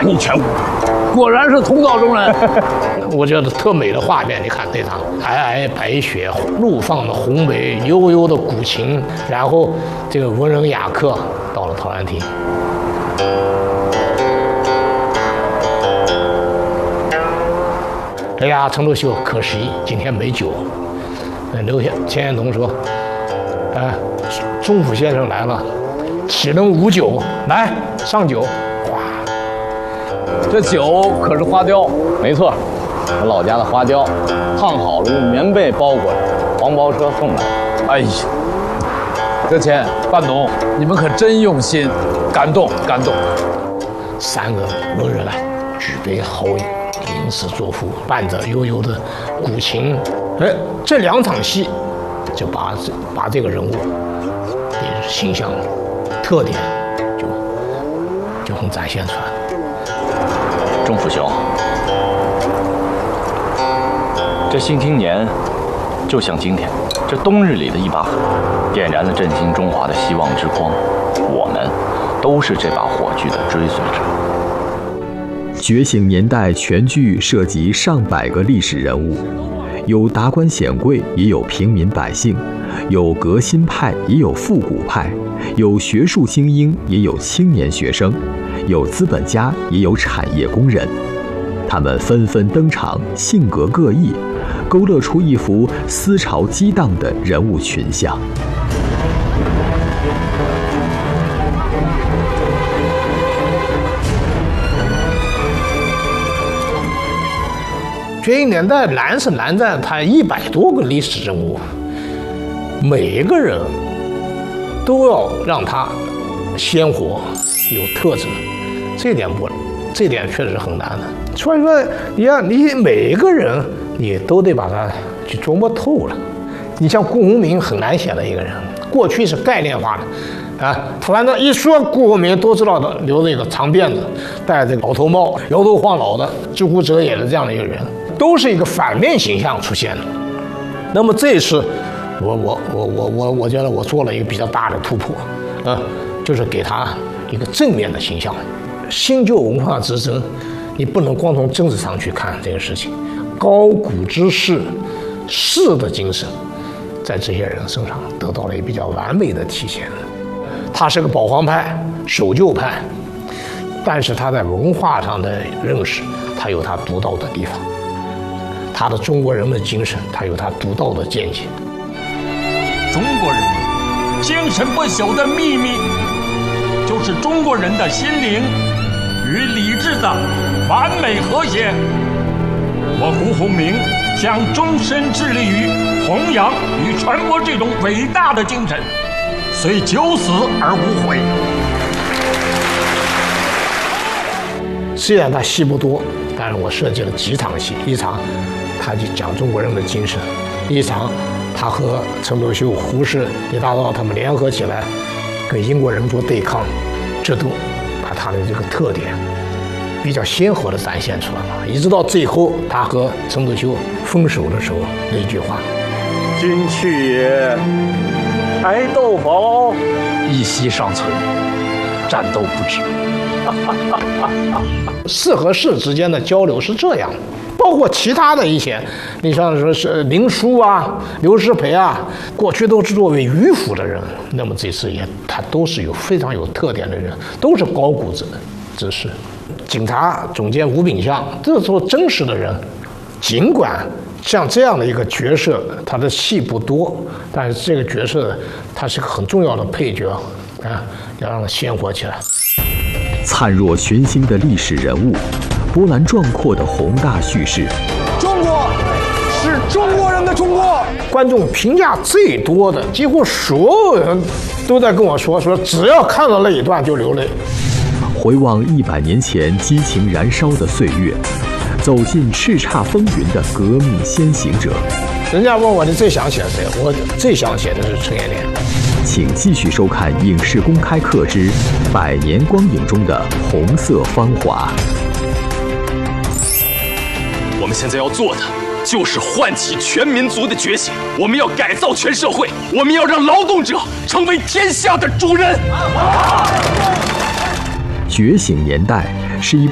逆全无。果然是同道中人。我觉得特美的画面，你看那场皑皑白雪，怒放的红梅，悠悠的古琴，然后这个文人雅客到了陶然亭。哎呀，程都秀，可惜今天没酒。钱彦同说：“钟府先生来了，岂能无酒？来上酒。”哇， 这酒可是花雕，没错，我老家的花雕，烫好了用棉被包裹着，黄包车送来。 哎呀，这钱半农，你们可真用心，感动感动。 三个文人来举杯豪饮。吟诗作赋，伴着悠悠的古琴，这两场戏就把这个人物的形象特点就很展现出来。 钟府兄，这信听年就像今天这冬日里的一把火，点燃了振兴中华的希望之光。我们都是这把火炬的追随者。 觉醒年代全剧涉及上百个历史人物，有达官显贵，也有平民百姓，有革新派，也有复古派，有学术精英，也有青年学生，有资本家，也有产业工人。他们纷纷登场，性格各异，勾勒出一幅思潮激荡的人物群像。 觉醒年代难是难在它100多个历史人物，每一个人都要让他鲜活有特质，这点确实很难的。所以说，你每一个人你都得把他去琢磨透了。你像顾鸿铭很难写的一个人，过去是概念化的。反正一说顾鸿铭都知道的，留着一个长辫子，戴这个老头帽，摇头晃脑的，知乎者也的这样的一个人，都是一个反面形象出现的。那么这一次，我觉得我做了一个比较大的突破，就是给他一个正面的形象。新旧文化之争，你不能光从政治上去看这个事情，高古之士，士的精神，在这些人身上得到了一个比较完美的体现。他是个保皇派、守旧派，但是他在文化上的认识，他有他独到的地方。他的中国人的精神，他有他独到的见解。 中国人精神不朽的秘密，就是中国人的心灵与理智的完美和谐。我顾鸿铭将终身致力于弘扬与传播这种伟大的精神，虽九死而无悔。 虽然他戏不多，但是我设计了几场戏，一场他就讲中国人的精神，一场他和程都秀、胡适、李大钊他们联合起来跟英国人做对抗，这都把他的这个特点比较鲜活地展现出来了。一直到最后他和程都秀分手的时候那句话：“ 今去也，爱斗否？ 一息尚存，战斗不止。” 士和士之间的交流是这样，包括其他的一些，你像说是林殊啊、刘师培啊，过去都是作为迂腐的人，那么这次他都是有非常有特点的人，都是高古之士。警察总监吴秉象，这时候真实的人，尽管像这样的一个角色，他的戏不多，但是这个角色他是个很重要的配角要让他鲜活起来。 灿若群星的历史人物，波澜壮阔的宏大叙事。 中国是中国人的中国。 观众评价最多的，几乎所有人都在跟我说，只要看到那一段就流泪。 回望100年前激情燃烧的岁月，走进叱咤风云的革命先行者。 人家问我你最想写谁，我最想写的是陈延年。 请继续收看《影视公开课之100年光影中的红色芳华》。 我们现在要做的就是唤起全民族的觉醒，我们要改造全社会，我们要让劳动者成为天下的主人。 觉醒年代是一部